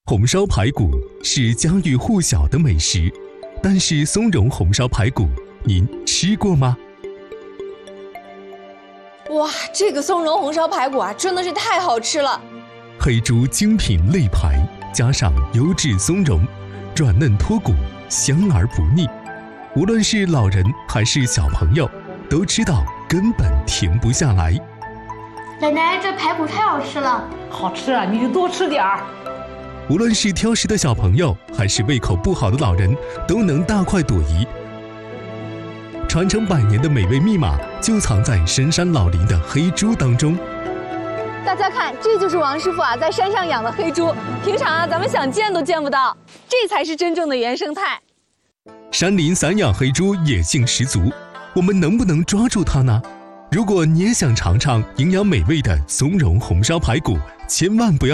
红烧排骨是家喻户晓的美食，但是松茸红烧排骨您吃过吗？ 哇，这个松茸红烧排骨啊，真的是太好吃了！ 黑猪精品肋排加上优质松茸，软嫩脱骨，香而不腻。无论是老人还是小朋友，都知道根本停不下来。 奶奶，这排骨太好吃了。 好吃啊，你就多吃点儿。 无论是挑食的小朋友，还是胃口不好的老人，都能大快朵颐。传承100年的美味密码，就藏在深山老林的黑猪当中。 大家看，这就是王师傅啊在山上养的黑猪，平常啊咱们想见都见不到，这才是真正的原生态。 山林散养黑猪野性十足，我们能不能抓住它呢？如果你也想尝尝营养美味的松茸红烧排骨，千万不要